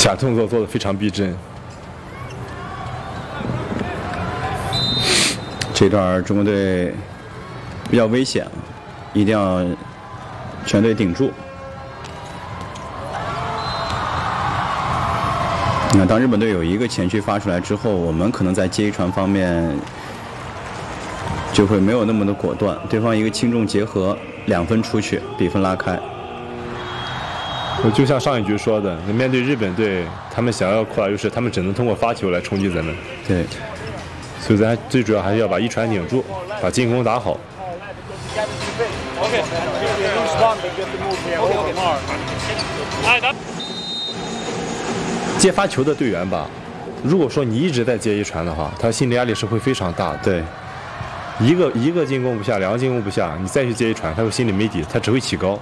假动作做得非常逼真。 这段中国队比较危险，一定要全队顶住。你看，当日本队有一个前驱发出来之后，我们可能在接一传方面就会没有那么的果断，对方一个轻重结合，2分出去，比分拉开。 就像上一局说的，面对日本队，他们想要扩大优势，他们只能通过发球来冲击咱们。 对， 所以咱最主要还是要把一传顶住，把进攻打好。接发球的队员吧，如果说你一直在接一传的话，他心理压力是会非常大的。 对， 一个进攻不下，2个进攻不下，你再去接一传，他会心里没底，他只会起高。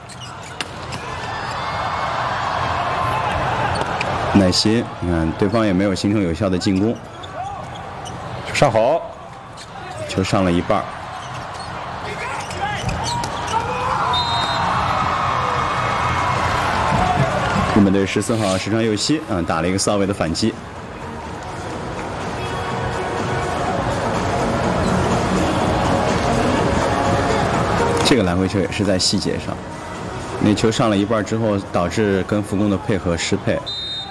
耐心，你看对方也没有形成有效的进攻， 球上好， 球上了一半。日本队14号石川佑希打了一个扫位的反击。这个来回球也是在细节上，那球上了一半之后，导致跟福宫的配合失配。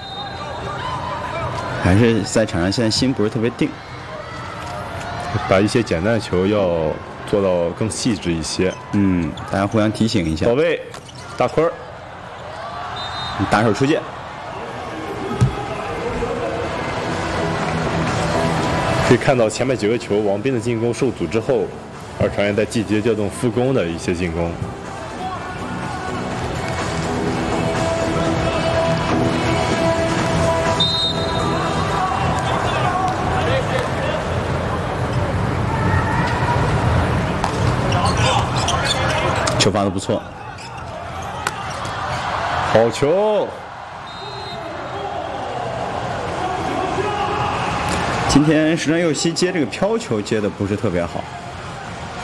还是在场上现在心不是特别定， 把一些简单的球要做到更细致一些。 大家互相提醒一下。 到位，大坤儿， 打手出界。 可以看到前面几个球，王斌的进攻受阻之后，而传员在积极调动副攻的一些进攻。 球发的不错， 好球！ 今天石川佑希接这个飘球接的不是特别好。